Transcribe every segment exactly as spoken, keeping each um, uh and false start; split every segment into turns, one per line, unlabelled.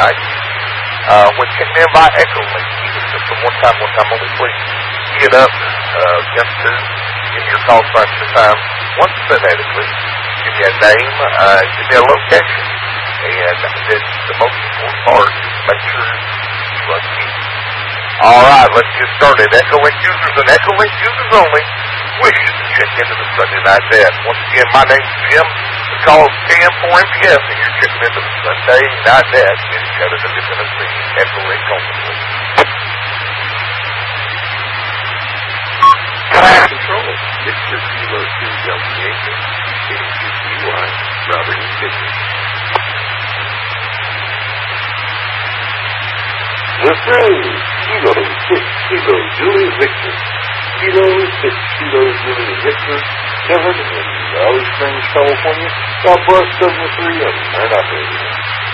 night. Uh, when checked in by Echo Link, either system one time, one time only, please get up, uh, jump to, give me your call sign two times, once phonetically, give me a name, uh, give me a location, and then the most important part is make sure you unmute. Alright, let's get started. Echo Link users and Echo Link users only wishing to check into the Sunday night desk. Once again, my name's Jim. The call is ten four M P S, and you're checking into the Sunday night desk in Chattanooga, Tennessee. Echo Link only.
Control, Mister Kilo two Delta Yankee, K Q T Y, Robert E. Fisher. This is Kilo six Kilo Julie Victor. Kilo six Kilo Julie Victor, Kevin in Valley Springs, California, Southwest seven three and nine operating.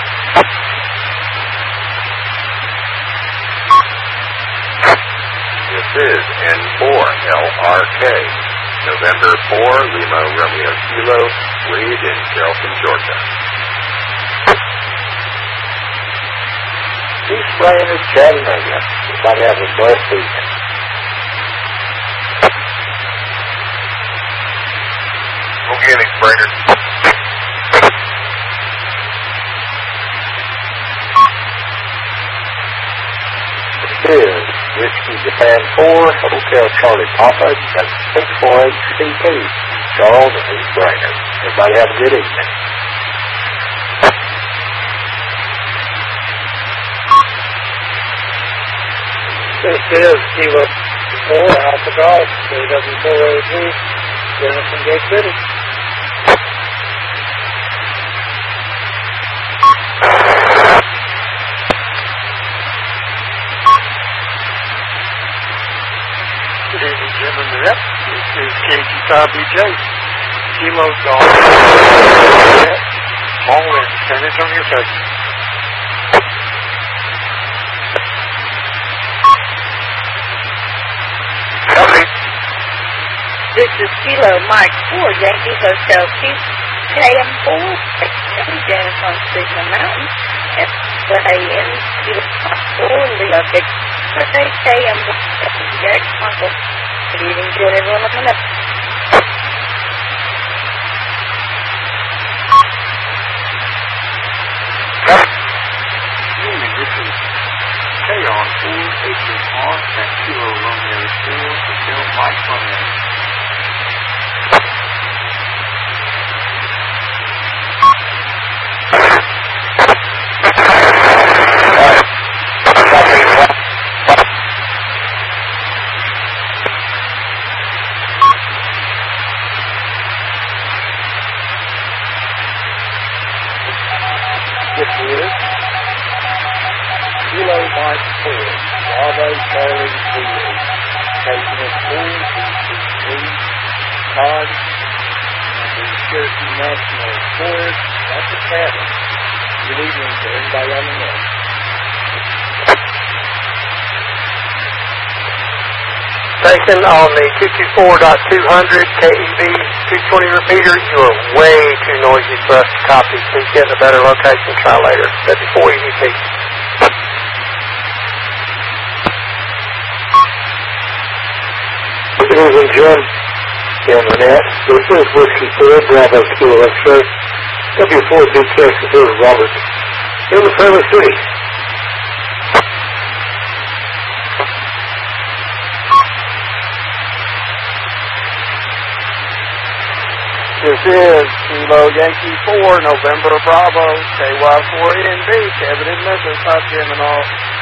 This is N four L R K, November four, Lima Romeo Kilo, Wade in Charleston, Georgia. East Bryan is Chattanooga. Everybody have a blessed weekend.
Again, East Brainerd.
This is Whiskey Japan four, Hotel Charlie Papa, that's six four eight C P, Charles and East Brainerd. Everybody have a good evening.
This is Kilo four, Alpha Golf, K W four oh three, Denison Gate City. Good evening, Jim and Minette. This is K G five B J, Kilo Golf, all in San Antonio, Texas.
This is Kilo Mike four, Yankee Hotel two, K M four, Janice on Signal Mountain, S A N, Kilo Mike four, Leo Big Sunday, K M four, Jack Michael. Good evening to everyone on the left.
This is K on four, H on, and Kilo Romeo four, Hotel Mike Romeo. This is Kilo Mike four, Bravo Charlie Zulu, taking us four, three, Todd, and the Cherokee National Forest, that's the cabin. Good evening to everybody on the net.
Station on the two two four point two hundred K E B two twenty repeater, you are way too noisy for us to copy. Please get in a better location, try later. W four E V P.
Good evening, Jim. Jim Lynette. This is Whiskey four, Bravo Kilo X-ray. W four B K, this is Robert. In the Fairly City.
This is Kilo Yankee four, November Bravo, K Y four N B, Kevin in Memphis, hi Jim and all.